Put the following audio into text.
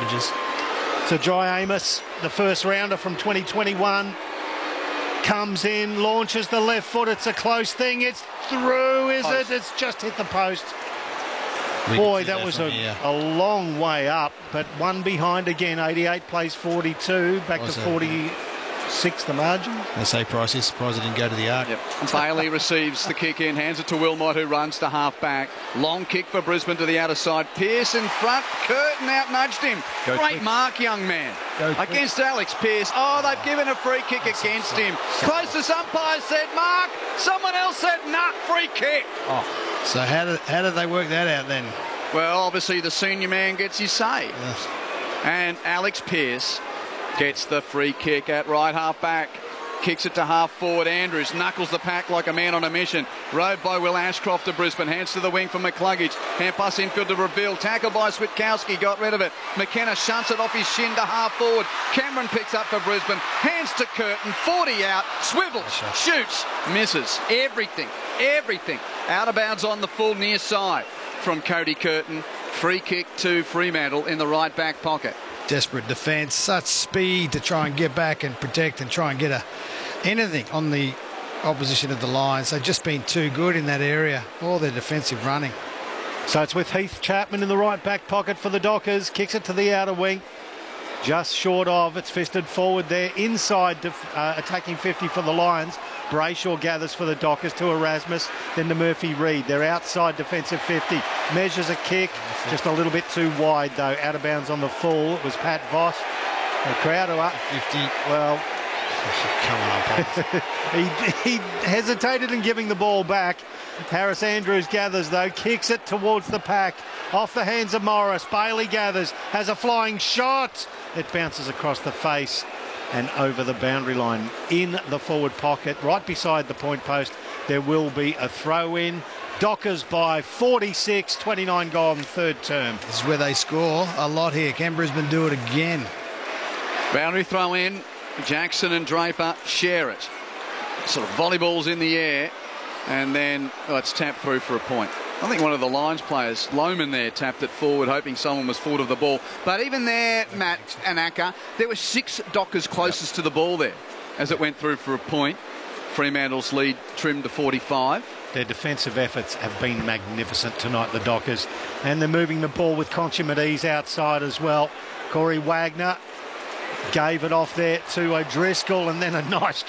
advantages. So Jai Amos, the first rounder from 2021, comes in, launches the left foot. It's a close thing. It's through, is it? It's just hit the post. Boy, that was a long way up, but one behind again. 88 plays 42, back to 46 the margin. I say Pricey, surprised it didn't go to the arc. Yep. Bailey receives the kick in, hands it to Wilmot, who runs to half back. Long kick for Brisbane to the outer side. Pearce in front. Curtin out nudged him. Great mark, young man. Against Alex Pearce. Oh, they've given a free kick against him. Closest umpire said mark. Someone else said nah, free kick. So how did they work that out then? Well, obviously the senior man gets his say. Yes. And Alex Pearce gets the free kick at right half back. Kicks it to half forward. Andrews knuckles the pack like a man on a mission. Rode by Will Ashcroft to Brisbane. Hands to the wing for McCluggage. Hand pass infield to Reveal. Tackle by Switkowski. Got rid of it. McKenna shunts it off his shin to half forward. Cameron picks up for Brisbane. Hands to Curtin. 40 out. Swivels. Shoots. Misses. Everything. Out of bounds on the full near side from Cody Curtin. Free kick to Fremantle in the right back pocket. Desperate defence, such speed to try and get back and protect and try and get anything on the opposition of the Lions. They've just been too good in that area, all their defensive running. So it's with Heath Chapman in the right back pocket for the Dockers. Kicks it to the outer wing. Just short of. It's fisted forward there. Inside attacking 50 for the Lions. Brayshaw gathers for the Dockers to Erasmus. Then to Murphy Reid. They're outside defensive 50. Measures a kick. Just a little bit too wide though. Out of bounds on the full. It was Pat Voss. The crowd are up 50. Well, he hesitated in giving the ball back. Harris Andrews gathers though, kicks it towards the pack, off the hands of Morris. Bailey gathers, has a flying shot. It bounces across the face and over the boundary line in the forward pocket, right beside the point post. There will be a throw in. Dockers by 46, 29 gone, third term. This is where they score a lot here. Can Brisbane do it again? Boundary throw in. Jackson and Draper share it. Sort of volleyballs in the air, and then it's tapped through for a point. I think one of the Lions players, Lohman there, tapped it forward, hoping someone was forward of the ball. But even there, Matt and Acker, there were 6 Dockers closest to the ball there as it went through for a point. Fremantle's lead trimmed to 45. Their defensive efforts have been magnificent tonight, the Dockers. And they're moving the ball with Conchimades outside as well. Corey Wagner gave it off there to O'Driscoll, and then a nice